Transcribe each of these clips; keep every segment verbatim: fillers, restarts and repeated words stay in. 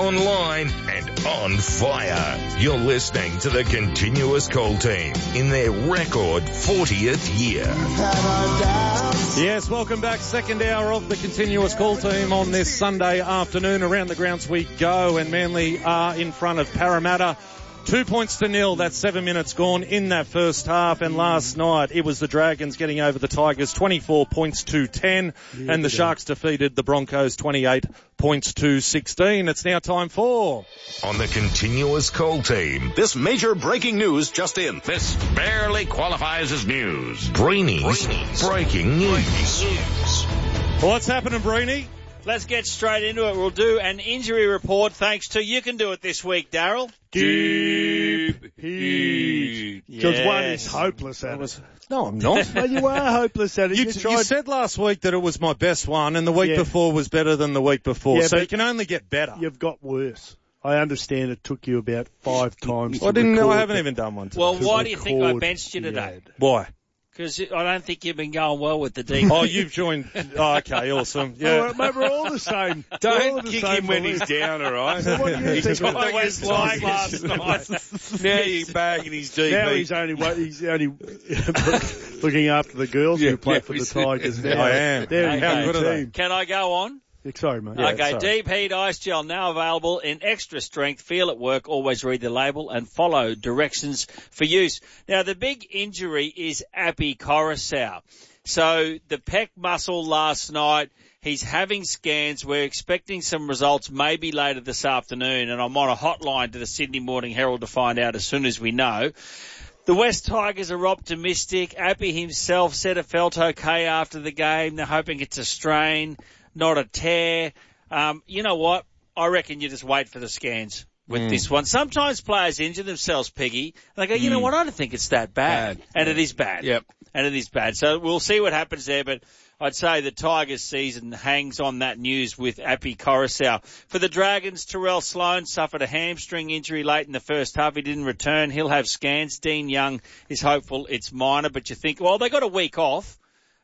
online, and on fire. You're listening to the Continuous Call Team in their record fortieth year. Yes, welcome back. Second hour of the Continuous Call Team on this Sunday afternoon. Around the grounds we go, and Manly are in front of Parramatta. Two points to nil. That's seven minutes gone in that first half. And last night it was the Dragons getting over the Tigers twenty-four points to ten. Yeah, and the Sharks defeated the Broncos twenty-eight points to sixteen. It's now time for... On the Continuous Call Team. This major breaking news just in. This barely qualifies as news. Breeny's, Breeny's breaking news. news. What's happening, Breeny? Let's get straight into it. We'll do an injury report thanks to You Can Do It this week, Daryl. Deep heat. Because yes. one is hopeless at it. No, I'm not. Well, you are hopeless at it. You, you, t- tried... you said last week that it was my best one, and the week yeah. before was better than the week before. Yeah, so you can only get better. You've got worse. I understand it took you about five times. I didn't know. I haven't even done one today. Well, why do you think I benched you today? Why? Because I don't think you've been going well with the D. Oh, you've joined. Oh, okay, awesome. Yeah, all right, mate, we're all the same. Don't kick him when he's down, all right? So what do you he's think got the West Tigers last night. Now you're bagging his D B. Now he's only he's only looking after the girls yeah, who play yeah, for the Tigers. Now. I am. They're okay. a good team. Can I go on? Sorry, mate. Yeah, okay, sorry. Deep Heat Ice Gel now available in extra strength. Feel at work. Always read the label and follow directions for use. Now, the big injury is Api Koroisau. So the pec muscle last night, he's having scans. We're expecting some results maybe later this afternoon, and I'm on a hotline to the Sydney Morning Herald to find out as soon as we know. The West Tigers are optimistic. Api himself said it felt okay after the game. They're hoping it's a strain, not a tear. Um, you know what? I reckon you just wait for the scans with mm. this one. Sometimes players injure themselves, Piggy. And they go, you mm. know what? I don't think it's that bad. bad. And it is bad. Yep. And it is bad. So we'll see what happens there. But I'd say the Tigers season hangs on that news with Api Koroisau. For the Dragons, Terrell Sloan suffered a hamstring injury late in the first half. He didn't return. He'll have scans. Dean Young is hopeful it's minor. But you think, well, they got a week off.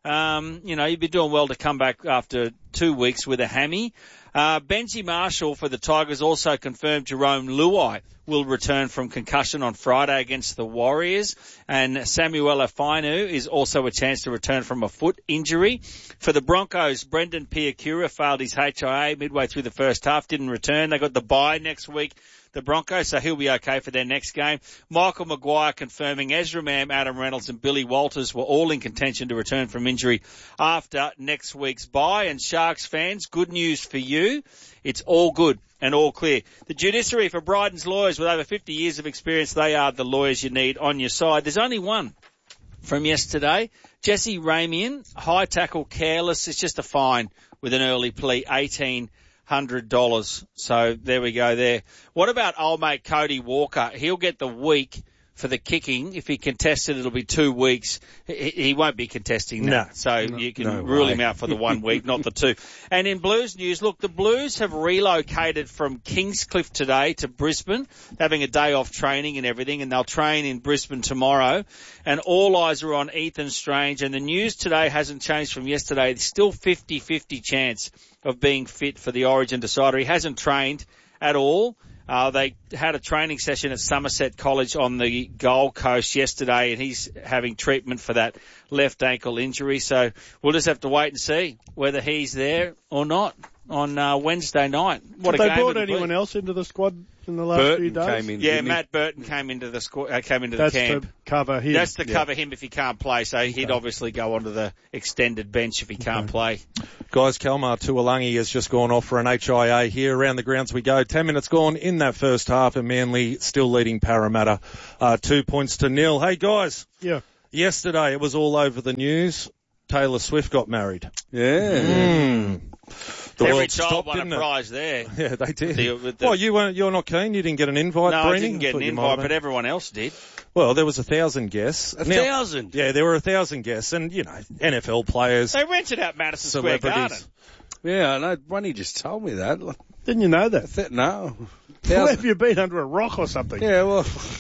Um, you know, you'd be doing well to come back after two weeks with a hammy. Uh, Benji Marshall for the Tigers also confirmed Jerome Luai will return from concussion on Friday against the Warriors. And Samuel Fainu is also a chance to return from a foot injury. For the Broncos, Brendan Piakura failed his H I A midway through the first half, didn't return. They got the bye next week, the Broncos, so he'll be okay for their next game. Michael Maguire confirming Ezra Mam, Adam Reynolds and Billy Walters were all in contention to return from injury after next week's bye. And Sharks fans, good news for you. It's all good and all clear. The judiciary for Bryden's lawyers with over fifty years of experience, they are the lawyers you need on your side. There's only one from yesterday. Jesse Ramian, high tackle careless. It's just a fine with an early plea, eighteen hundred dollars. So there we go there. What about old mate Cody Walker? He'll get the week for the kicking. If he contests it, it'll be two weeks. He, he won't be contesting that. No. So no, you can no rule way. him out for the one week, not the two. And in Blues news, look, the Blues have relocated from Kingscliff today to Brisbane, having a day off training and everything, and they'll train in Brisbane tomorrow. And all eyes are on Ethan Strange. And the news today hasn't changed from yesterday. It's still fifty-fifty chance of being fit for the Origin decider. He hasn't trained at all. Uh, they had a training session at Somerset College on the Gold Coast yesterday, and he's having treatment for that left ankle injury. So we'll just have to wait and see whether he's there or not on uh, Wednesday night. What Have a they game brought anyone else into the squad in the last Burton few days? Came in, yeah, Matt Burton came into the squ- uh, came into That's the camp. to cover him. That's to yeah. cover him if he can't play. So he'd okay. obviously go onto the extended bench if he can't okay. play. Guys, Kalmar Tuolangi has just gone off for an H I A here. Around the grounds we go. Ten minutes gone in that first half, and Manly still leading Parramatta uh, two points to nil. Hey, guys. Yeah. Yesterday it was all over the news. Taylor Swift got married. Yeah. Mm. The Every world child stopped, won a didn't it? prize there. Yeah, they did. The, the, well, you weren't, you're not keen? You didn't get an invite, No, Breeny? I didn't get an invite, but everyone else did. Well, there was a thousand guests. A now, thousand? Yeah, there were a thousand guests, and, you know, N F L players. They rented out Madison Square Garden. Yeah, I know. Ronnie just told me that. Didn't you know that? Th- no. Well, have you been under a rock or something? Yeah, well,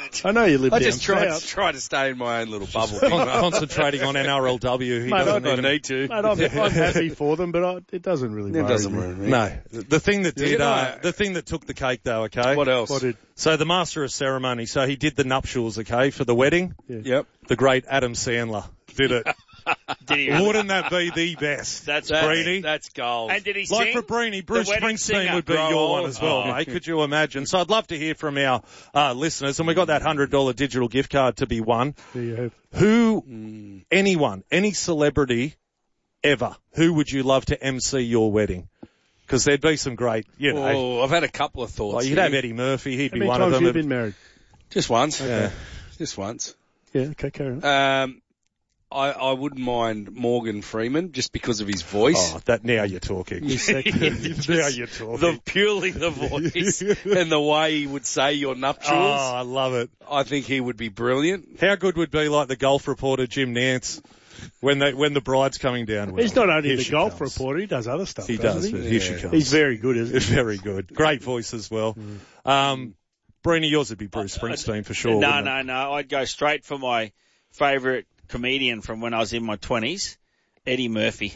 I know you live I down just try, south. try to stay in my own little bubble. Con- concentrating on N R L W. He Mate, doesn't I even need to. Mate, I'm, I'm happy for them, but I, it doesn't really It worry doesn't me. worry me. No, the thing that did, Yeah, uh, no. the thing that took the cake though, okay? What else? What did, So the master of ceremony, so he did the nuptials, okay, for the wedding. Yep. The great Adam Sandler did it. Did he really? Wouldn't that be the best? That's That's, Breedy? that's gold. And did he Like sing? for Breeny, Bruce The wedding Springsteen singer. would be Grow your old. one as well, Oh. mate. Could you imagine? So I'd love to hear from our uh, listeners, and we got that one hundred dollars digital gift card to be won. do you have? Who, Mm. anyone, any celebrity ever, who would you love to M C your wedding? Because there'd be some great, you know. Oh, I've had a couple of thoughts. Like you'd here. have Eddie Murphy, he'd How be many one times of have them. you been married? Just once. Yeah. Just once. Yeah, okay, carry on. Um, I, I wouldn't mind Morgan Freeman just because of his voice. Oh, that now you're talking. You sexy. now you're talking. The purely the voice and the way he would say your nuptials. Oh, I love it. I think he would be brilliant. How good would be like the golf reporter Jim Nance when they when the bride's coming down? He's not only Here the she golf comes. reporter, he does other stuff. He doesn't does, He? but here she Yeah. comes. He's very good, isn't It's he? very good. Great voice as well. Um, Breeny, yours would be Bruce Springsteen for sure. No, wouldn't no, it? no. I'd go straight for my favourite comedian from when I was in my twenties, Eddie Murphy.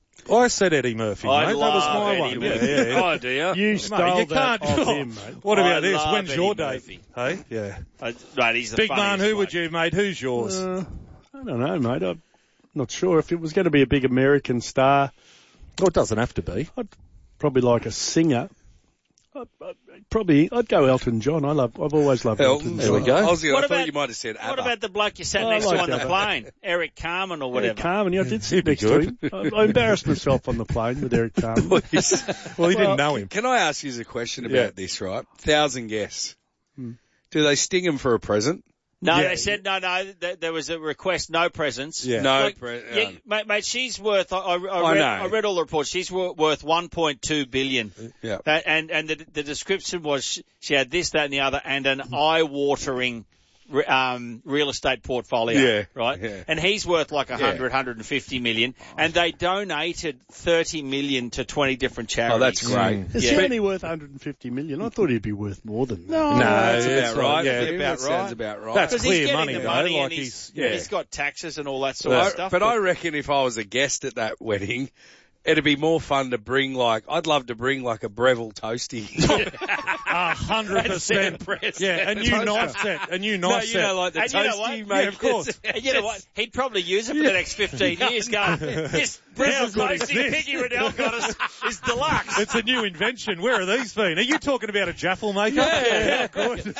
I said Eddie Murphy, I mate. That love was my Eddie one. Murphy. Yeah, yeah. Oh dear. You Mate, stole you that can't. off him, mate. What about I this? love When's Eddie your date? Murphy. Hey, yeah. I, right, he's the Big man, funniest who bloke. would you, mate? Who's yours? Uh, I don't know, mate. I'm not sure. If it was going to be a big American star, Well, it doesn't have to be. probably like a singer. I'd, I'd, probably, I'd go Elton John. I love. I've always loved Elton Elton There we John. go. I, was, I What thought about- you might have said ABBA. What about the bloke you sat Oh, I next like to on the that. plane? Eric Carmen or whatever. Eric Carmen. Yeah, I did sit He'd be next to good. him. I, I embarrassed myself on the plane with Eric Carmen. Well, he didn't Well, know him. Can I ask you a question about Yeah. this, right? Thousand guests. Hmm. Do they sting him for a present? No, Yeah. they said no, no. Th- there was a request, no presents. Yeah. No. Like, pre- yeah, um, mate, mate, she's worth. I, I, I, I read, know. I read all the reports. She's wor- worth one point two billion. Yeah. That, and and the, the description was she, she had this, that, and the other, and an eye-watering re- um, real estate portfolio. Yeah, Right. yeah. And he's worth like a Yeah. hundred, hundred and fifty million, and they donated thirty million to twenty different charities. Oh, that's great. Is Yeah. he only worth one hundred fifty million? I thought he'd be worth more than that. No, That's it's about not- right. yeah, for him. about That sounds right. about right. That's Because clear he's getting money, the though, money, like and he's, he's- yeah. he's got taxes and all that sort But, of stuff. but I reckon if I was a guest at that wedding, it'd be more fun to bring like, I'd love to bring like a Breville toasty. A hundred percent. Yeah, a new knife set. A new no, knife you set. know, like the And you know toasty, what? mate. Yeah, of course. And you know what? He'd probably use it for the next fifteen years. Going, this brown is what toasty exists. Piggy Riddell got us is deluxe. It's a new invention. Where are these been? Are you talking about a jaffle maker? Yeah. good.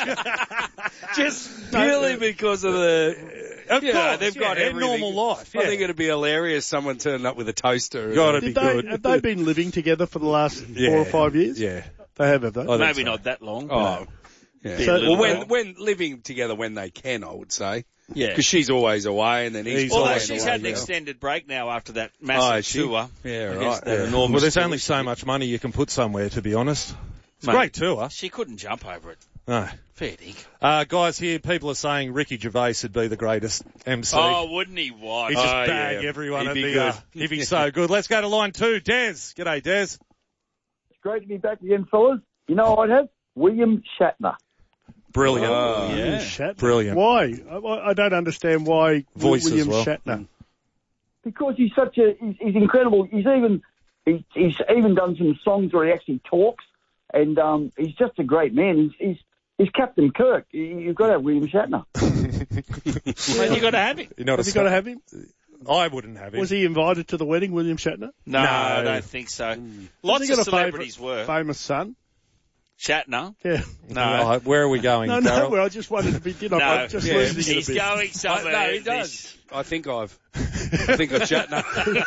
Just purely because of the, Of you know, course, they've got yeah, their everything. normal life. I yeah. think it'd be hilarious someone turning up with a toaster. Gotta be Did they, good. have they been living together for the last Yeah. four or five years? Yeah. They have, have they? I think Maybe so. not that long. Oh, yeah. Be a So- little well, when while. when living together when they can, I would say, yeah. because she's always away, and then he's, He's Although always she's away, had an yeah. extended break now after that Oh, massive is she? tour. Yeah, against right. that Yeah. enormous Well, there's tour. only so much money you can put somewhere, to be honest. It's a Mate. great tour. She couldn't jump over it. No. Fair dinkum. Uh, guys, here, people are saying Ricky Gervais would be the greatest M C. Oh, wouldn't he? What? He'd just Oh, bag yeah. everyone He'd at be the, good. uh, he'd be so good. Let's go to line two. Des. G'day, Des. It's great to be back again, fellas. You know what I'd have? William Shatner. Brilliant. Oh, yeah. Shatner. Brilliant. Why? I, I don't understand why Voice as William well. Shatner. Because he's such a, he's, he's incredible. He's even, he's, he's even done some songs where he actually talks, and um, he's just a great man. He's, he's, he's Captain Kirk. You- You've got to have William Shatner. Well, you got to have him. You're not Have a you got to have him? I wouldn't have him. Was he invited to the wedding, William Shatner? No, No. I don't think so. Has Lots he of got a celebrities favourite, were. famous son? Shatner. Yeah. No. Right, where are we going, No, no, Darryl? well, I just wondered if he did. No, I'm just yeah, losing it he's a bit. going somewhere. no, he This- does. I think I've, I think I've chat now.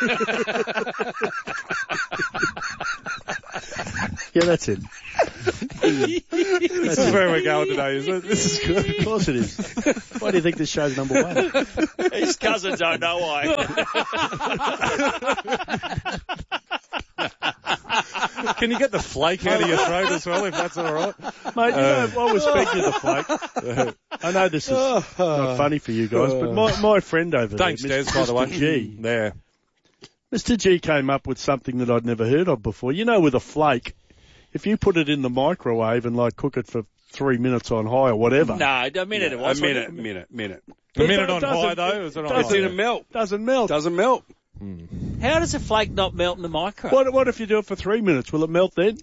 Yeah, that's it. This is where we're going today, isn't it? This is good. Of course it is. Why do you think this show's number one? His cousins don't know why. Can you get the flake out of your throat as well, if that's all right? Mate, you know, I was speaking of the flake. I know this is not funny for you guys, but my, my friend over Thanks, there, Des, by the way. Mister G, There. Mister G came up with something that I'd never heard of before. You know, with a flake, if you put it in the microwave and like cook it for three minutes on high or whatever. No, a minute it was. A minute, minute, minute. A minute it on doesn't- high, though? Is it on it high? It didn't melt. Doesn't melt. Doesn't melt. How does a flake not melt in the micro? What, what if you do it for three minutes? Will it melt then?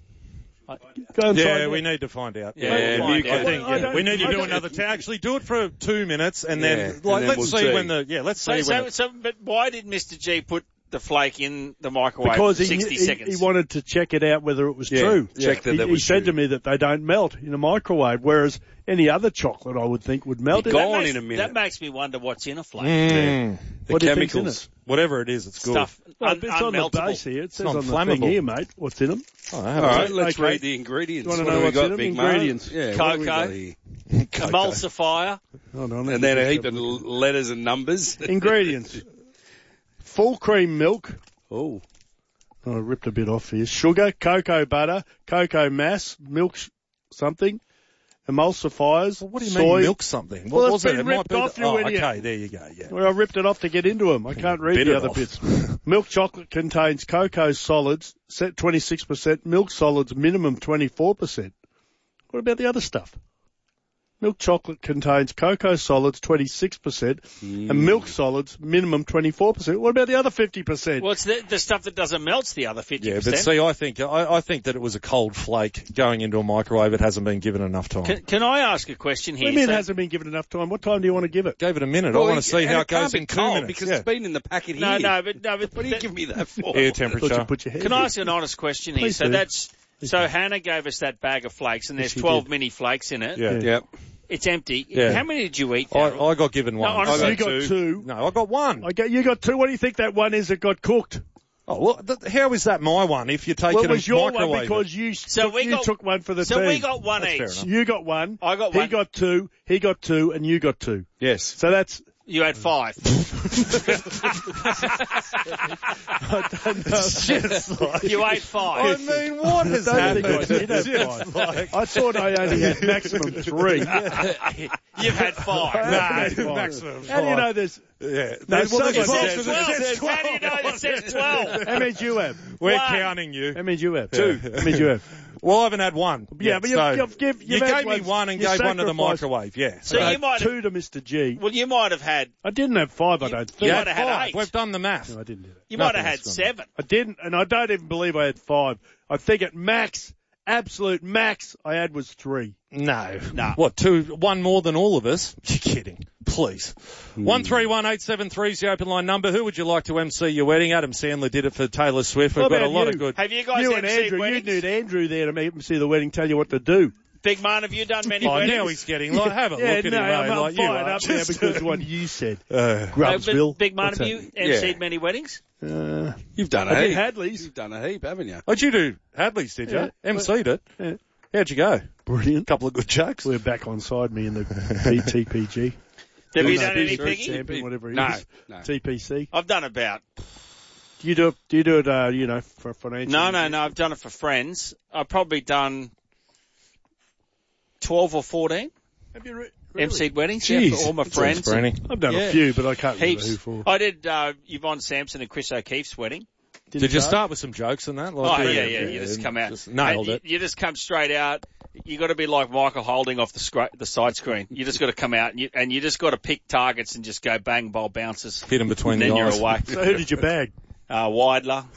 Go inside. Yeah, there. we need to find out. Yeah, I find think, out. I think, I yeah. don't- We need to I do don't- another t- Actually, do it for two minutes, and then, Yeah, like, and then let's we'll see, see. when the yeah, let's see So, when. so, it, so, but why did Mister G put the flake in the microwave Because for he, sixty he, seconds? he wanted to check it out whether it was Yeah, true. check that he, that he was said true. to me that they don't melt in a microwave, whereas any other chocolate I would think would melt. Be in gone that. makes, in a minute. That makes me wonder what's in a flake. Mm, The What do you think's in chemicals. whatever it is, it's good. Stuff Well, un- it's on the unmeltable. base here. It says not on the thing flammable. here, mate, what's in them. Oh, All I right, haven't- let's Okay. read the ingredients. You wanna What know have we what's got, in 'em? Big Mo? Ingredients. Yeah, what have we Cocoa. got here? Emulsifier. Hold on, And then a heap of l- letters and numbers. ingredients. Full cream milk. Oh. Oh, I ripped a bit off here. Sugar, cocoa butter, cocoa mass, milk sh- something, emulsifiers, What do you soy. mean milk something? Well, What it's was it? been It might ripped be off the- you, oh, idiot. okay, there you go, yeah. Well, I ripped it off to get into them. I can't read Bit the it other off. bits. Milk chocolate contains cocoa solids, set twenty-six percent. Milk solids, minimum twenty-four percent. What about the other stuff? Milk chocolate contains cocoa solids, twenty-six percent, and milk solids, minimum twenty-four percent. What about the other fifty percent? Well, it's the, the stuff that doesn't melt's the other fifty Yeah, percent. but see, I think I, I think that it was a cold flake going into a microwave. It hasn't been given enough time. Can, can I ask a question What here? do you mean So- it hasn't been given enough time? What time do you want to give it? Gave it a minute. Well, I want to see and how it it goes can't be in two cold minutes. because yeah. it's been in the packet no, here. no, but no, but What do you give me that for? Air I thought you temperature. put your hand Can in. I ask you an honest question here? Please so do. that's so Hannah gave us that bag of flakes, and there's she twelve did. mini flakes in it. Yeah. Yep. It's empty. Yeah. How many did you eat? I, Darryl? I got given one. No, honestly, I You got got two. two. No, I got one. I get, you got two. What do you think that one is that got cooked? Oh, well, th- how is that my one if you take Well, it it was and your microwave one it? because you, So took, we you got- took one for the so team. we got one That's fair each. enough. You got one. I got He one. got two. He got two, and you got two. Yes. So that's. You had five. You ate I five. mean, what has I don't think I happened? did have Just five. like- I thought I only had maximum three. You've had five. No, maximum How do you five. know this? Yeah. No, Well, so that's it what says it Twelve. says. How do you know it says twelve? How many did you have? We're One. counting you. How many did you have? Two. How many did you have? Well, I haven't had one. Yeah, yet, but you've- so you've give- you you've had gave me ones- one and you gave one to the sacrificed- microwave. Yeah. So I you had might have, two to Mister G. well, you might have had, I didn't have five, I don't think. you might have had Five. eight. We've done the math. No, I didn't do that. You might have Nothing had else gone. seven. I didn't, and I don't even believe I had five. I think at max, absolute max, I had was three. No. No. What, two, one more than all of us? You're kidding. Please. one three one eight seven three is the open line number. Who would you like to M C your wedding? Adam Sandler did it for Taylor Swift. We've What got a about lot you? of good. Have you guys You and M C'd Andrew, you weddings? need Andrew there to M C the wedding, tell you what to do. Big man, have you done many Oh, weddings? now he's getting like, have a yeah, look at no, him, I'm, eh, I'm like you fired are. up now Just, because of what you said. uh, No, Grubsville. but Big man, What's have that? you M C'd Yeah. many weddings? Uh, You've done a I did heap. Hadley's. You've done a heap, haven't you? What'd you do? Hadley's, did you? Yeah. M C'd it. Yeah. How'd you go? Brilliant. Couple of good jokes. We're back on side me in the B T P G. Have you No, done any business piggy? champion, whatever it No, is. no. T P C. I've done about. Do you do it, do you do it, uh, you know, for financial? No, no, no. I've done it for friends. I've probably done twelve or fourteen Have you re- M really? C'd weddings. Yeah, Jeez. for all my That's friends. brainy. I've done Yeah. a few, but I can't remember who Heaps. for. I did uh, Yvonne Sampson and Chris O'Keefe's wedding. Did you charge? start with some jokes and that? Oh, Like, yeah, yeah. You just come out. Just nailed And it. You, you just come straight out. You got to be like Michael Holding off the scra- the side screen. You just got to come out and you, and you just got to pick targets and just go bang, bowl bounces. Hit him between And the then you're eyes. away. So who did you bag? Uh, Weidler.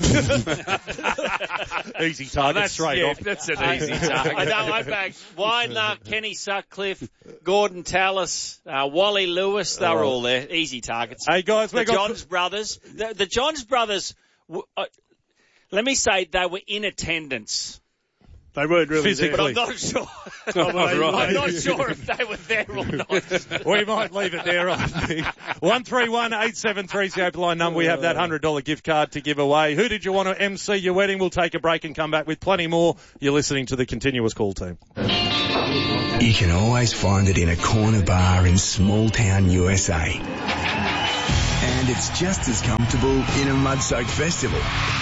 Easy target, That's straight yeah, off. That's an easy target. I know I bagged Weidler, Kenny Sutcliffe, Gordon Tallis, uh, Wally Lewis. They were all there. Easy targets. Hey guys, The we got Johns brothers. The, the Johns brothers. w- Uh, let me say they were in attendance, They weren't really Physically. but I'm not sure. there. Oh, I'm not sure if they were there or not. we might leave it there. I think. One three one eight seven three is the open line number. We have that hundred dollar gift card to give away. Who did you want to M C your wedding? We'll take a break and come back with plenty more. You're listening to the Continuous Call Team. You can always find it in a corner bar in small town U S A. And it's just as comfortable in a mud-soaked festival.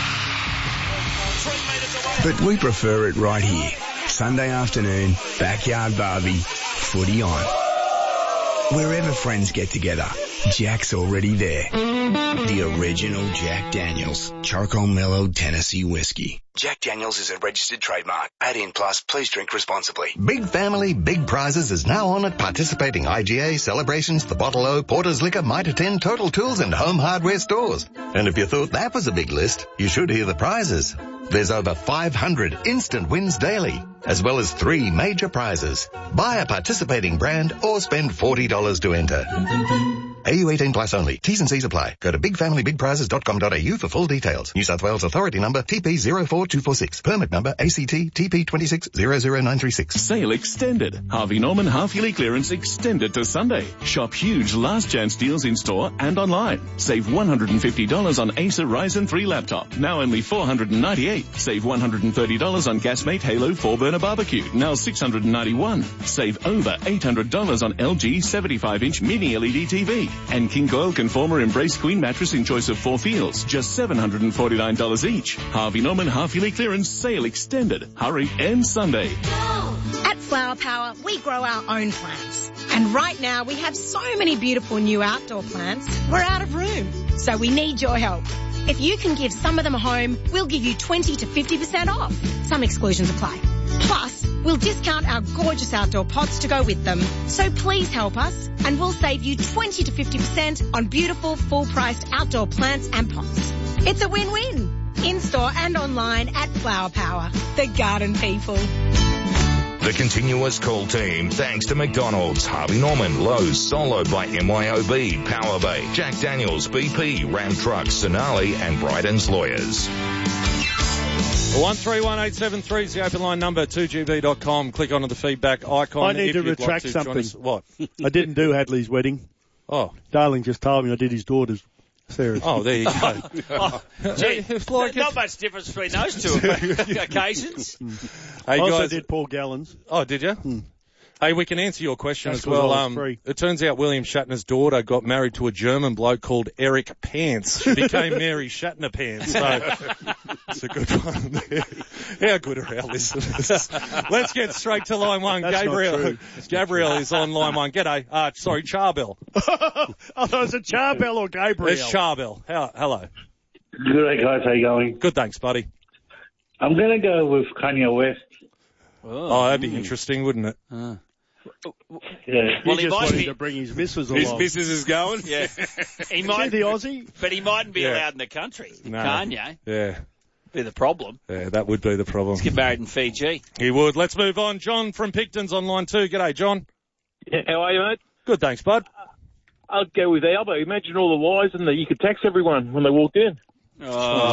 But we prefer it right here. Sunday afternoon, backyard barbie, footy on. Wherever friends get together, Jack's already there. The original Jack Daniels Charcoal Mellowed Tennessee Whiskey. Jack Daniels is a registered trademark. eighteen plus, please drink responsibly. Big Family, Big Prizes is now on at participating I G A, Celebrations, The Bottle O, Porter's Liquor, Mitre ten, Total Tools and Home Hardware stores. And if you thought that was a big list, you should hear the prizes. There's over five hundred instant wins daily, as well as three major prizes. Buy a participating brand or spend forty dollars to enter. A U eighteen plus only. T's and C's apply. Go to big family big prizes dot com dot a u for full details. New South Wales Authority number T P zero four two four six. Permit number A C T T P two six zero zero nine three six. Sale extended. Harvey Norman half-yearly clearance extended to Sunday. Shop huge last chance deals in store and online. Save one hundred fifty dollars on Acer Ryzen three laptop. Now only four hundred ninety-eight dollars. Save one hundred thirty dollars on Gasmate Halo four burner barbecue. Now six hundred ninety-one dollars. Save over eight hundred dollars on L G seventy-five inch mini L E D T V. And King Coil Conformer Embrace Queen mattress in choice of four feels. Just seven hundred forty-nine dollars each. Harvey Norman half-yearly clearance sale extended. Hurry, ends Sunday. At Flower Power, we grow our own plants. And right now, we have so many beautiful new outdoor plants, we're out of room. So we need your help. If you can give some of them a home, we'll give you twenty to fifty percent off. Some exclusions apply. Plus, we'll discount our gorgeous outdoor pots to go with them. So please help us, and we'll save you twenty to fifty percent on beautiful, full-priced outdoor plants and pots. It's a win-win. In-store and online at Flower Power, the garden people. The Continuous Call team, thanks to McDonald's, Harvey Norman, Lowe's, Soloed by M Y O B, Power Bay, Jack Daniels, B P, Ram Trucks, Sonali and Bryden's Lawyers. one three one eight seven three is the open line number, two G B dot com. Click onto the feedback icon. I need if to you'd retract like to join something. us. What? I didn't do Hadley's wedding. Oh. Darling just told me I did his daughter's. Sarah's. Oh, there you go. Oh, gee, It's like not it's- much difference between those two occasions. Hey, I also guys. did Paul Gallons. Oh, did you? Hey, we can answer your question That's as well. 'cause I was Um, free. it turns out William Shatner's daughter got married to a German bloke called Eric Pants. She became Mary Shatner Pants. So it's a good one there. How good are our listeners? Let's get straight to line one. That's not Gabriel. true. Gabriel is on line one. G'day. Uh, sorry, Charbel. I thought it was a Charbel or Gabriel. It's Charbel. How, hello. Good, guys. How you going? Good, thanks, buddy. I'm going to go with Kanye West. Oh, that'd be interesting, wouldn't it? Uh. Yeah. He Well, he just might wanted be- to bring his missus along. His missus is going? Yeah. He Is might he the Aussie? but he mightn't be Yeah. allowed in the country. No. Kanye Yeah. be the problem. Yeah, that would be the problem. Get married in Fiji. He would. Let's move on. John from Picton's on line two. G'day, John. Yeah, how are you, mate? Good, thanks, bud. I'd go with Albo. Imagine all the whys and that you could text everyone when they walked in. Oh,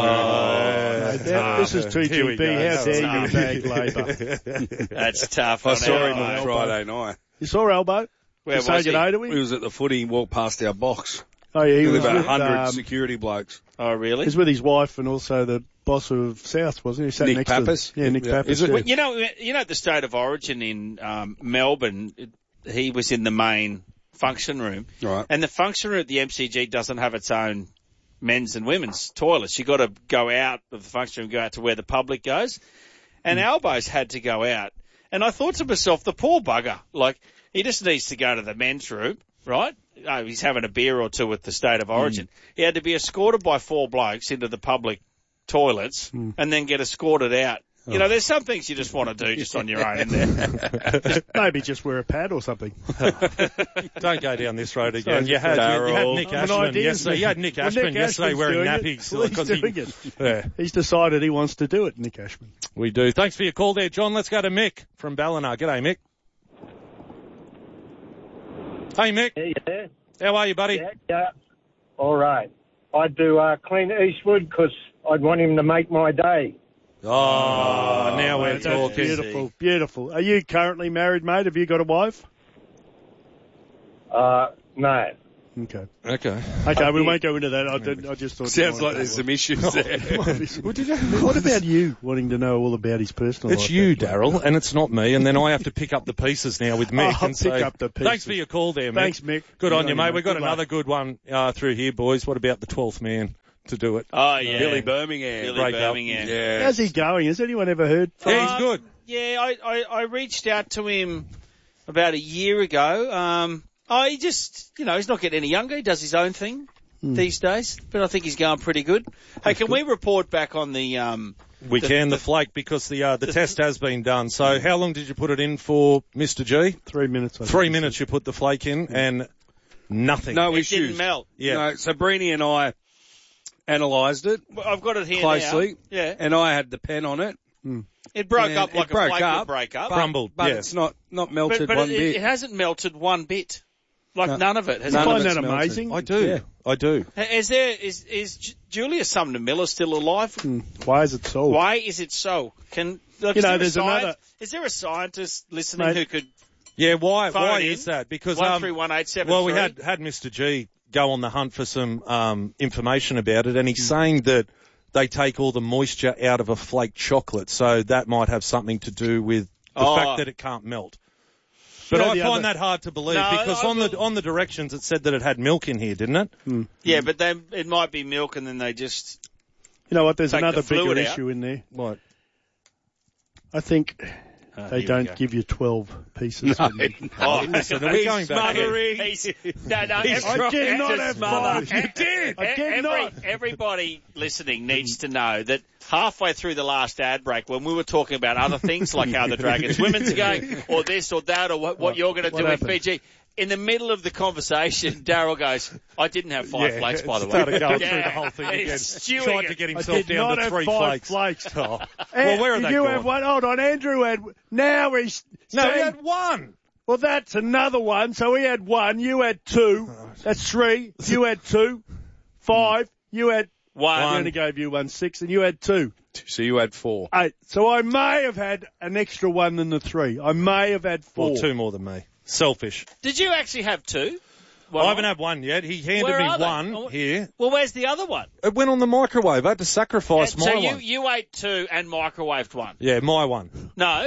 No, that- this is two Here G we B. go. How dare you bag labour? that's tough. I on saw him Albo. on Friday night. You saw Elbow? Where Say was he? good day to He him? was at the footy, he walked past our box. Oh, yeah, he He was was about with, one hundred um, security blokes. Oh, really? He's with his wife and also the boss of South, wasn't he? He sat Nick next Pappas? To, yeah, Nick Yeah. Pappas. Is it- yeah. Well, you know, you know, at the State of Origin in um, Melbourne, it, he was in the main function room, Right. and the function room at the M C G doesn't have its own men's and women's toilets. You got to go out of the function room, go out to where the public goes, and Hmm. Albo's had to go out. And I thought to myself, the poor bugger, like he just needs to go to the men's room, right? Oh, he's having a beer or two with the State of Origin. He had to be escorted by four blokes into the public toilets and then get escorted out. You know, there's some things you just want to do just on your own in there. Maybe just wear a pad or something. Don't go down this road again. Sorry, You had, you, you had Nick I'm an Ashman idea. yesterday. You had Nick Well, Ashman Nick yesterday Ashman's wearing doing it. nappies. Well, he's 'cause he- doing it. Yeah, He's decided he wants to do it, Nick Ashman. we do. Thanks for your call there, John. Let's go to Mick from Ballina. G'day, Mick. Hey, Mick. Yeah, How are you, buddy? yeah, yeah. All right. I'd do uh, Clint Eastwood because I'd want him to make my day. Oh, now we're That's talking. beautiful, beautiful. Are you currently married, mate? Have you got a wife? Uh, no. Okay. Okay. Okay, we won't go into that. I, did, I just thought... Sounds like there's some issues there. What, did you, what about you wanting to know all about his personal It's life? you, Daryl, and it's not me, and then I have to pick up the pieces now with Mick. I'll and say, pick up the pieces. Thanks for your call there, Mick. Thanks, Mick. Good on you, mate. mate. We've got Good luck. another good one uh, through here, boys. What about the twelfth man to do it? Oh, yeah. Billy Birmingham. Billy Break up. Birmingham. Yeah. How's he going? Has anyone ever heard? Yeah, he's good. Yeah, I, I, I reached out to him about a year ago. Um, Oh, he just, you know, he's not getting any younger. He does his own thing mm. these days, but I think he's going pretty good. Hey, That's can good. we report back on the... Um, we the, can, the, the flake, because the uh, the, the test has been done. So how long did you put it in for, Mister G? Three minutes. I Three minutes you put the flake in, yeah. and nothing. No it issues. It didn't melt. Yeah. No, so Breeny and I analysed it. Well, I've got it here closely, now. Yeah. And I had the pen on it. Mm. It broke and up like a flake up, would break up. But, Crumbled, but yes. it's not, not melted but, but one it, bit. It hasn't melted one bit. Like no. none of it has. None I find of that melted. amazing. I do. Yeah. I do. Is there is is Julia Sumner Miller still alive? Mm. Why is it so? Why is it so? Can look, you is know? there There's a science, another. Is there a scientist listening Mate. who could? Yeah. Why? phone Why in? is that? Because one um, three one eight seven. well, we had had Mister G go on the hunt for some um, information about it, and he's saying that they take all the moisture out of a flake chocolate, so that might have something to do with the oh. fact that it can't melt. But You know, I the find other- that hard to believe No, because I on the will- on the directions it said that it had milk in here, didn't it? Mm. Yeah, but they, it might be milk, and then they just. You know what? There's Take another the fluid bigger out. issue in there. What? I think Oh, they here we don't go. give you twelve pieces. No, when you- Oh, Listen, are we going back? smothering. He's, no, no, He's every- I did not have smother. five. You did. I did Every, not. Everybody listening needs to know that halfway through the last ad break, when we were talking about other things like how the Dragons women's are going, or this or that, or what, what you're going to do what in happened? Fiji, in the middle of the conversation, Daryl goes, "I didn't have five Yeah, flakes, by the way." started going Yeah. through the whole thing And again. he's stewing Tried it. to get I himself did down not to have three five flakes. flakes. Oh. Eh, Well, where are did they you gone? have one? Hold on, Andrew had. Now he's. No, saying- he had one. Well, that's another one. So he had one. You had two. That's three. You had two. Five. You had One. I only gave you one six, and you had two. So you had four. Eight. So I may have had an extra one than the three. I may have had four. Well, two more than me. Selfish. Did you actually have two? Well, I haven't had one yet. He handed Where me are they? one Oh, here. Well, where's the other one? It went on the microwave. I had to sacrifice And my so you, one. you ate two and microwaved one? Yeah, my one. No.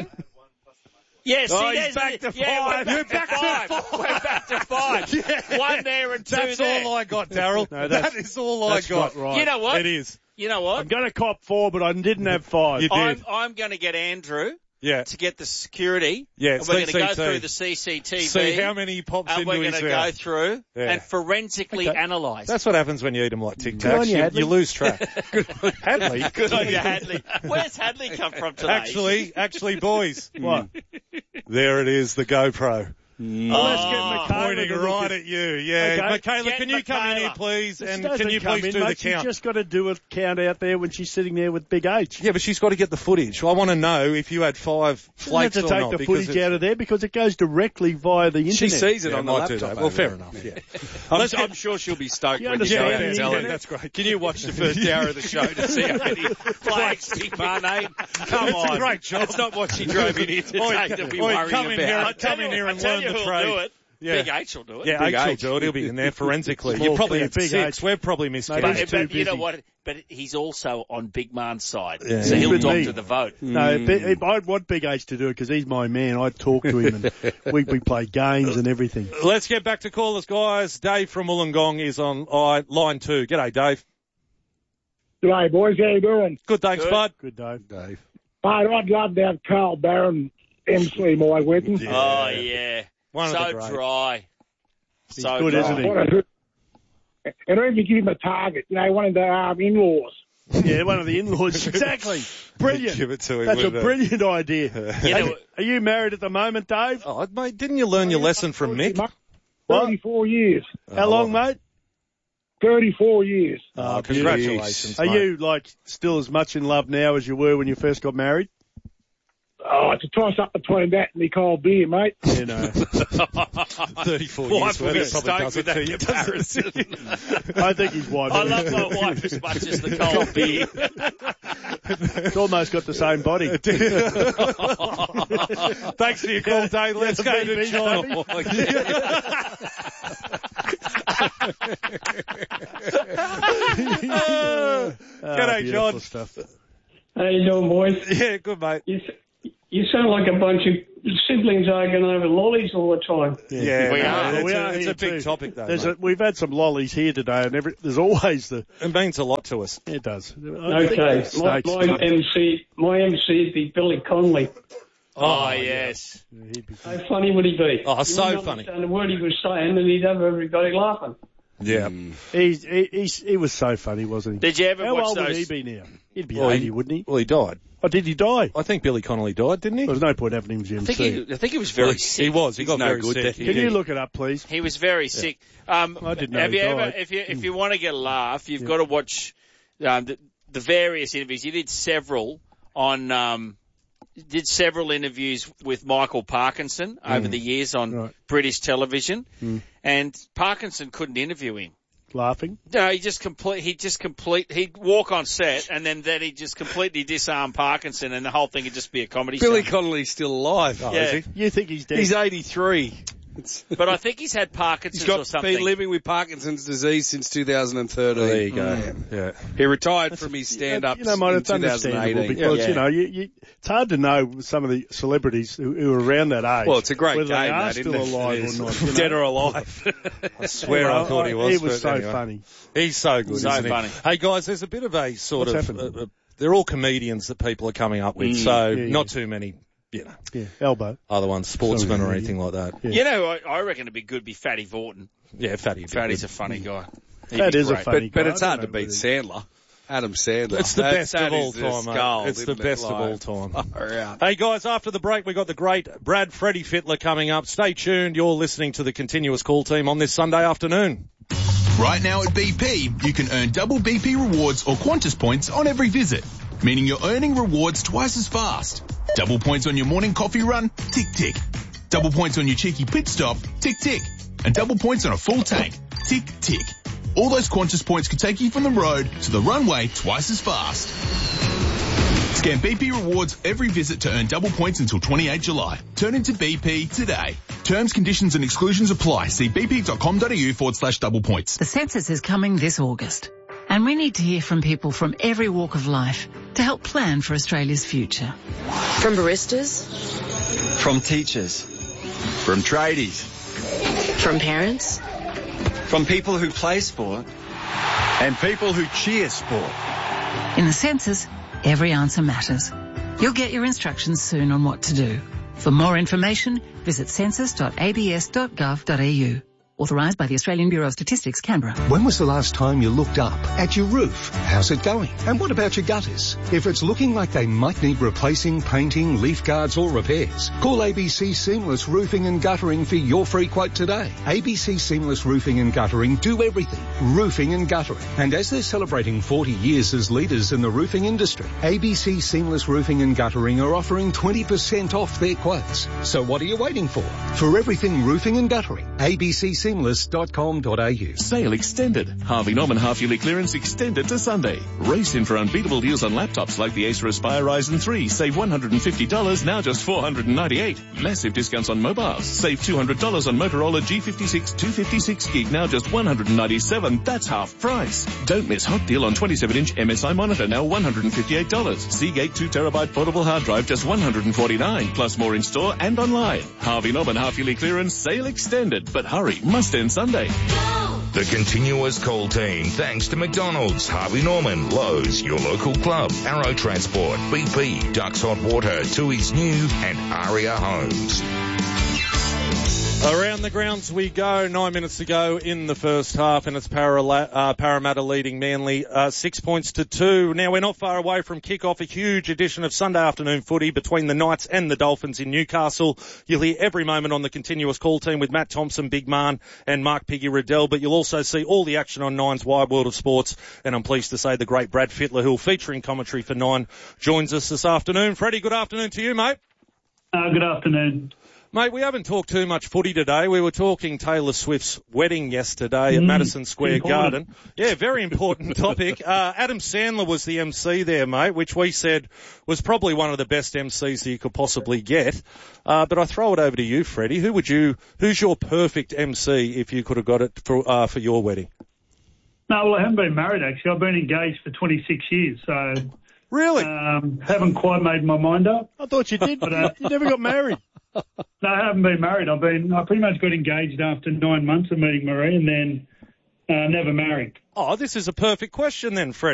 Yes, Oh, see, he's there's back the, to yeah, five. We're You're back, back to to five. We're back to five. Yeah. One there and two That's there. all I got, Daryl. No, that that's- is all I that's got. not right. You know what? It is. You know what? I'm going to cop four, but I didn't have five. You did. I'm, I'm going to get Andrew Yeah. to get the security. Yeah, and we're going to go C C T. through the C C T V. See how many he pops and into we're his going to go mouth. through Yeah. and forensically Okay. analyse. That's what happens when you eat them like Tic Good on Tacs. you, You, Hadley. you lose track. Hadley. Good on you, Hadley. Where's Hadley come from today? Actually, actually, boys, What? there it is, the GoPro. Oh, let's get Michaela Pointing to look right at- at you. Yeah, Okay. Michaela, Get can you come in Michaela. here, please? This And doesn't can you come please in, do mate. the count? She's just got to do a count out there when she's sitting there with Big H. Yeah, but she's got to get the footage. I want to know if you had five She doesn't have flakes to or take not. the because footage it's- out of there because it goes directly via the internet. She sees it Yeah, on the might do laptop. that. Well, over fair there. enough. Yeah. I'm, Let's I'm get- sure she'll be stoked You when you go understand out and the tell her. internet? That's great. Can you watch the first hour of the show to see how many flakes Big Man ate? Come It's a on. great job. It's not what she drove in here to Oi, take to be oi, worrying come in here, about. come in here and I tell learn you the who'll trade. do it. Yeah. Big H will do it. Yeah, Big H will H. do it. He'll be in there forensically. Small You probably thing, had Big six. H. We're probably No, miscounted. he's But, too but you know busy. what? But he's also on Big Man's side, Yeah. so he'll With talk me. to the vote. No, but I'd want Big H to do it because he's my man. I'd talk to him and we, we play games and everything. Let's get back to callers, guys. Dave from Wollongong is on uh, line two. G'day, Dave. G'day, boys. How you doing? Good, thanks, Good. bud. Good, Dave. Dave. Mate, I'd love to have Carl Barron M C my wedding. Yeah. Oh yeah, One of the so greats. dry. He's So good, dry. isn't he? What a hoot. And even give him a target, you know, one of the um, in-laws. Yeah, one of the in-laws. Exactly. Brilliant. Give it to him. That's a wouldn't it? brilliant idea. You know, Are, are you married at the moment, Dave? Oh, mate, didn't you learn your lesson from Mick? What? thirty-four years. How long, mate? thirty-four years. Oh, beautiful. congratulations, Are mate. you, like, still as much in love now as you were when you first got married? Oh, it's a toss-up between that and the cold beer, mate. You know. thirty-four Wife years will worth, be it probably stoked with does it that to you, doesn't it? comparison. I think his wife. I love my wife as much as the cold beer. It's almost got the same body. Thanks for your call, Dave. Let's go to B B, John. Oh, G'day, beautiful John. Stuff. How you doing, boys? Yeah, good, mate. You, you sound like a bunch of siblings arguing over lollies all the time. Yeah, We no, are. It's, We a, are it's here a big too. topic, though. There's mate. a, we've had some lollies here today, and every, there's always the. It means a lot to us. It does. Okay, my, Snakes. my M C, my M C would be Billy Connolly. Oh, yes. How funny would he be? Oh, you so wouldn't funny. understand the word he was saying, and he'd have everybody laughing. Yeah. He's, he, he's, he was so funny, wasn't he? Did you ever How watch old those? would he be now? He'd be Well, eighty, he- wouldn't he? Well, he died. Oh, did he die? I think Billy Connolly died, didn't he? There's no point having him as I M think C. he, I think he was very Well, sick. He was. He He's got no very good, sick. that- He Can did. you look it up, please? He was very sick. Um, I didn't know have he you ever, died. if you if you want to get a laugh, you've got to watch um, the, the various interviews. He did several on. Um, did several interviews with Michael Parkinson over Mm. the years on Right. British television, Mm. and Parkinson couldn't interview him. Laughing? No, he just complete. He just complete. He'd walk on set, and then then he'd just completely disarm Parkinson, and the whole thing would just be a comedy Billy show. Connolly's still alive. Oh, is he? You think he's dead? He's eighty-three. But I think he's had Parkinson's He's got or something. been living with Parkinson's disease since two thousand thirteen. There you go. Yeah. He retired from his stand-ups You know, mate, in it's understandable twenty eighteen. because, Yeah. you know, you, you, it's hard to know some of the celebrities who, who are around that age. Well, it's a great whether game, they are that, still isn't it? alive It or is. not. you know. Dead or alive. I swear Well, I thought he I- was. he was but so anyway. funny. He's so good, So isn't he? funny. Hey, guys, there's a bit of a sort What's of... happened? Uh, uh, they're all comedians that people are coming up with, Mm. so Yeah, yeah. not too many, you know, Yeah, elbow. other ones, sportsmen Sorry, or yeah. anything like that. Yeah. You know, I, I reckon it'd be good to be Fatty Vorton. Yeah, Fatty. Fatty's a funny guy. He'd That be is a great. funny But, but guy. it's I hard to don't know beat whether- Sandler. Adam Sandler. It's the That- best that of all is the time, mate. skull, It's the isn't it? best of all Like, time. far out. Hey, guys, after the break, we got the great Brad Freddie Fittler coming up. Stay tuned. You're listening to the Continuous Call Team on this Sunday afternoon. Right now at B P, you can earn double B P rewards or Qantas points on every visit, meaning you're earning rewards twice as fast. Double points on your morning coffee run, tick tick. Double points on your cheeky pit stop, tick tick. And double points on a full tank, tick tick. All those Qantas points could take you from the road to the runway twice as fast. Scan B P rewards every visit to earn double points until twenty-eighth July. Turn into B P today. Terms, conditions and exclusions apply. See bp.com.au forward slash double points. The census is coming this August, and we need to hear from people from every walk of life to help plan for Australia's future. From baristas, From teachers. From tradies. from parents, From people who play sport. And people who cheer sport. In the census, every answer matters. You'll get your instructions soon on what to do. For more information, visit census dot a b s dot gov dot a u. Authorised by the Australian Bureau of Statistics, Canberra. When was the last time you looked up at your roof? How's it going? And what about your gutters? If it's looking like they might need replacing, painting, leaf guards or repairs, call A B C Seamless Roofing and Guttering for your free quote today. A B C Seamless Roofing and Guttering do everything. Roofing and guttering. And as they're celebrating forty years as leaders in the roofing industry, A B C Seamless Roofing and Guttering are offering twenty percent off their quotes. So what are you waiting for? For everything roofing and guttering, A B C seamless dot com dot a u. Sale extended. Harvey Norman half-yearly clearance extended to Sunday. Race in for unbeatable deals on laptops like the Acer Aspire Ryzen three. Save one hundred fifty dollars, now just four hundred ninety-eight dollars. Massive discounts on mobiles. Save two hundred dollars on Motorola G fifty-six two fifty-six gig, now just one hundred ninety-seven dollars. That's half price. Don't miss hot deal on twenty-seven inch M S I monitor, now one hundred fifty-eight dollars. Seagate two terabyte portable hard drive, just one hundred forty-nine dollars. Plus more in store and online. Harvey Norman half-yearly clearance, sale extended. But hurry, must end Sunday. The Continuous Call Team, thanks to McDonald's, Harvey Norman, Lowe's, your local club, Arrow Transport, B P, Ducks Hot Water, Tui's New, and Aria Homes. Around the grounds we go. Nine minutes to go in the first half, and it's Parala- uh, Parramatta leading Manly uh, six points to two. Now, we're not far away from kick-off, a huge edition of Sunday afternoon footy between the Knights and the Dolphins in Newcastle. You'll hear every moment on the Continuous Call Team with Matt Thompson, Big Man, and Mark Piggy Riddell, but you'll also see all the action on Nine's Wide World of Sports, and I'm pleased to say the great Brad Fittler, who will feature in commentary for Nine, joins us this afternoon. Freddie, good afternoon to you, mate. Uh, good afternoon. Mate, we haven't talked too much footy today. We were talking Taylor Swift's wedding yesterday at Mm, Madison Square important. Garden. Yeah, very important topic. Uh, Adam Sandler was the M C there, mate, which we said was probably one of the best M Cs that you could possibly get. Uh, but I throw it over to you, Freddie. Who would you, who's your perfect M C if you could have got it for, uh, for your wedding? No, well, I haven't been married, actually. I've been engaged for twenty-six years, so... Really? Um, haven't quite made my mind up. I thought you did. But, uh, You never got married. No, I haven't been married. I've been, I pretty much got engaged after nine months of meeting Marie and then uh, never married. Oh, this is a perfect question then, Freddie.